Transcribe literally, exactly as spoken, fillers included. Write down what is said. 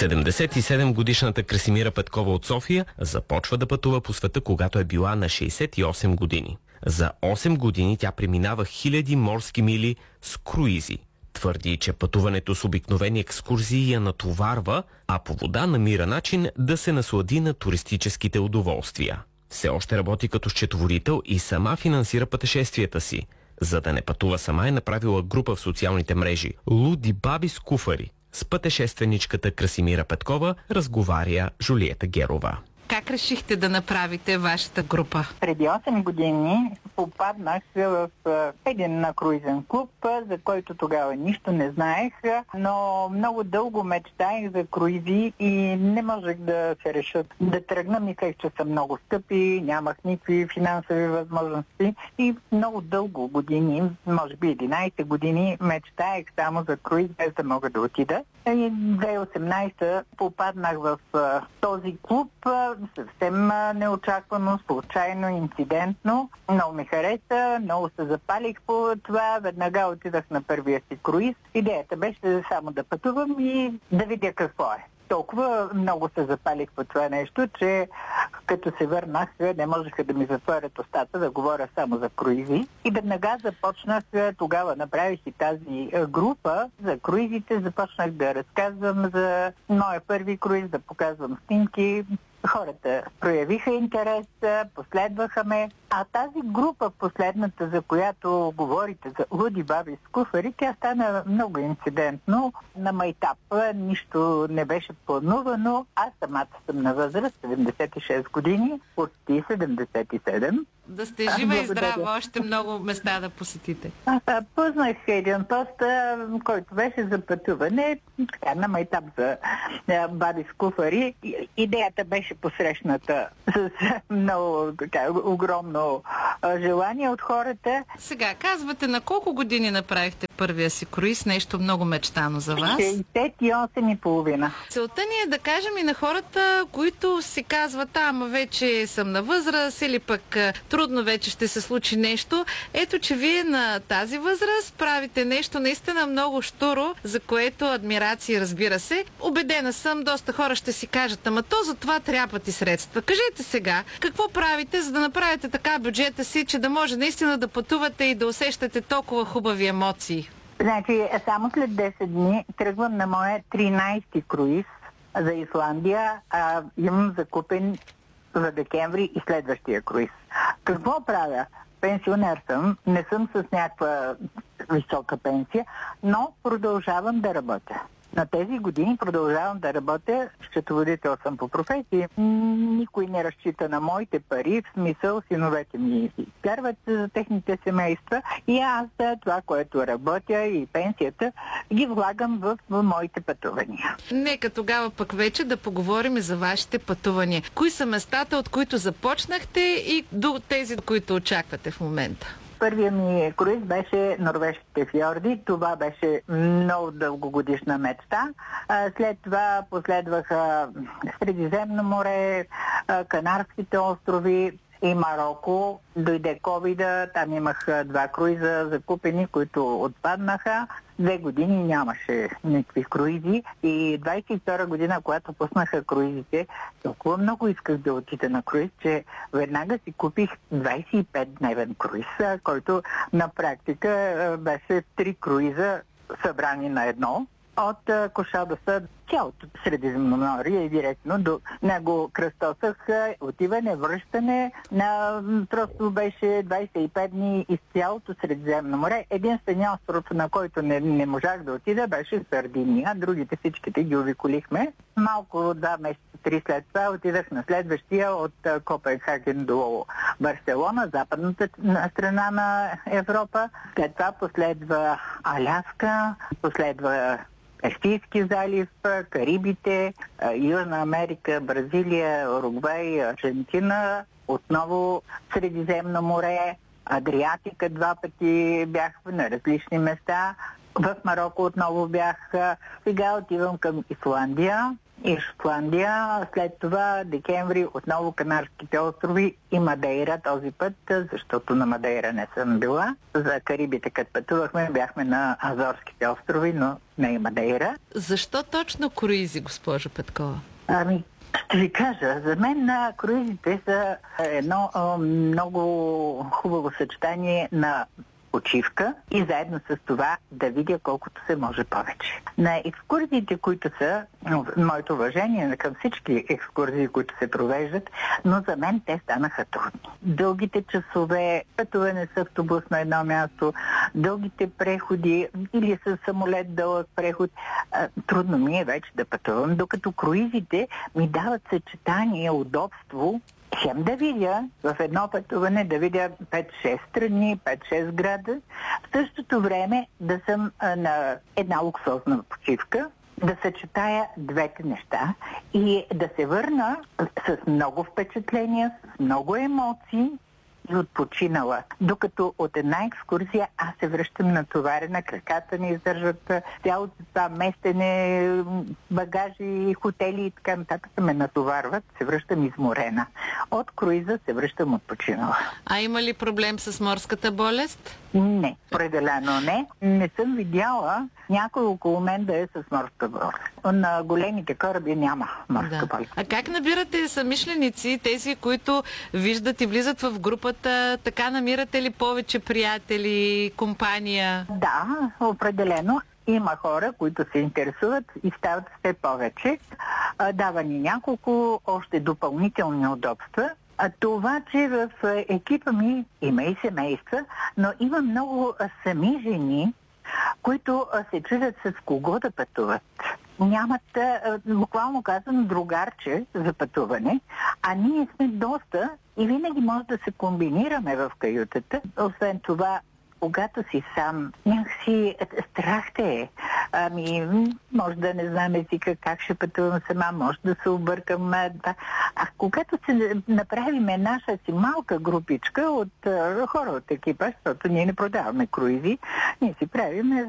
седемдесет и седем годишната Красимира Петкова от София започва да пътува по света, когато е била на шейсет и осем години. За осем години тя преминава хиляди морски мили с круизи. Твърди, че пътуването с обикновени екскурзии я натоварва, а по вода намира начин да се наслади на туристическите удоволствия. Все още работи като счетоводител и сама финансира пътешествията си. За да не пътува сама, е направила група в социалните мрежи «Луди баби с куфари». С пътешественичката Красимира Петкова разговаря Жулиета Герова. Как решихте да направите вашата група? Преди осем години попаднах в един круизен клуб, за който тогава нищо не знаех, но много дълго мечтаех за круизи и не можех да се реша да тръгна. Мислех, че са много скъпи, нямах никакви финансови възможности и много дълго години, може би единайсет години, мечтаех само за круиз, без да мога да отида. И две хиляди и осемнадесета попаднах в този клуб съвсем неочаквано, случайно, инцидентно. Много ми хареса, много се запалих по това, веднага отидах на първия си круиз. Идеята беше само да пътувам и да видя какво е. Толкова много се запалих по това нещо, че като се върнах, не можеха да ми затворят устата да говоря само за круизи. И веднага започнах, тогава направих и тази група за круизите, започнах да разказвам за моя първи круиз, да показвам снимки. Хората проявиха интерес, последваха ме. А тази група, последната, за която говорите, за Луди баби с куфари, тя стана много инцидентно. На майтап нищо не беше планувано. Аз самата съм на възраст седемдесет и шест години, почти седемдесет и седем. Да сте жива и здрава, още много места да посетите. Аз познах един пост, който беше за пътуване, така, на майтап за баби с куфари. Идеята беше посрещната с много така, огромно желание от хората. Сега, казвате, на колко години направихте първия си круиз? Нещо много мечтано за вас. шейсет и осем и половина. Целта ни е да кажем и на хората, които си казват, ама вече съм на възраст или пък трудно вече ще се случи нещо. Ето, че вие на тази възраст правите нещо наистина много щуро, за което адмирации, разбира се. Убедена съм, доста хора ще си кажат, ама то за това трябват и средства. Кажете сега, какво правите, за да направите така бюджета си, че да може наистина да пътувате и да усещате толкова хубави емоции? Значи, само след десет дни тръгвам на моя тринайсети круиз за Исландия. А, имам закупен за декември и следващия круиз. Какво правя? Пенсионер съм, не съм с някаква висока пенсия, но продължавам да работя. На тези години продължавам да работя, счетоводител съм по професия. Никой не разчита на моите пари, в смисъл синовете ми изкарват за техните семейства и аз това, което работя и пенсията, ги влагам в, в моите пътувания. Нека тогава пък вече да поговорим за вашите пътувания. Кои са местата, от които започнахте и до тези, които очаквате в момента? Първия ми круиз беше норвежките фьорди. Това беше много дългогодишна мечта. След това последваха Средиземно море, Канарските острови и Мароко. Дойде ковида, там имах два круиза закупени, които отпаднаха. Две години нямаше никакви круизи и двайсет и втора година, когато пуснаха круизите, толкова много исках да отида на круиз, че веднага си купих двайсет и пет дневен круиз, който на практика беше три круиза събрани на едно. От Кошадоса цялото Средиземноморие и директно до него кръстосах, отиване, връщане. На, просто беше двайсет и пет дни из цялото Средиземно море. Единственият остров, на който не, не можах да отида, беше Сардиния. Другите всичките ги обиколихме. Малко два месеца, три след това отидах на следващия от Копенхаген до Барселона, западната страна на Европа. След това последва Аляска, последва Персийски залив, Карибите, Южна Америка, Бразилия, Уругвай, Аржентина, отново Средиземно море, Адриатика два пъти бях на различни места В Мароко отново бях. Сега отивам към Исландия и Шотландия. След това декември отново Канарските острови и Мадейра този път, защото на Мадейра не съм била. За Карибите, като пътувахме, бяхме на Азорските острови, но не и Мадейра. Защо точно круизи, госпожо Петкова? Ами, ще ви кажа, за мен на круизите са едно а, много хубаво съчетание на почивка и заедно с това да видя колкото се може повече. На екскурзиите, които са, моето уважение към всички екскурзии, които се провеждат, но за мен те станаха трудни. Дългите часове, пътуване с автобус на едно място, дългите преходи или с самолет дълъг преход, трудно ми е вече да пътувам, докато круизите ми дават съчетание, удобство, хем да видя в едно пътуване, да видя пет-шест страни, пет-шест града, в същото време да съм а, на една луксозна почивка, да съчетая двете неща и да се върна с много впечатления, с много емоции и отпочинала. Докато от една екскурзия аз се връщам натоварена, краката ни издържат, цялото това местене, багажи, хотели и така нататък ме натоварват, се връщам изморена. От круиза се връщам отпочинала. А има ли проблем с морската болест? Не, определено не. Не съм видяла някой около мен да е с морска болест. На големите кораби няма морска Да. болест. А как набирате съмишленици, тези, които виждат и влизат в групата? Така намирате ли повече приятели, компания? Да, определено. Има хора, които се интересуват и стават все повече. А, дава ни няколко още допълнителни удобства. А това, че в екипа ми има и семейства, но има много сами жени, които се чудят с кого да пътуват. Нямат, буквално казано, другарче за пътуване, а ние сме доста и винаги може да се комбинираме в каютата. Освен това, когато си сам, някакси страх те е. Ами, може да не знам езика, как ще пътувам сама, може да се объркам. А когато се направим наша си малка групичка от хора от екипа, защото ние не продаваме круизи, ние си правим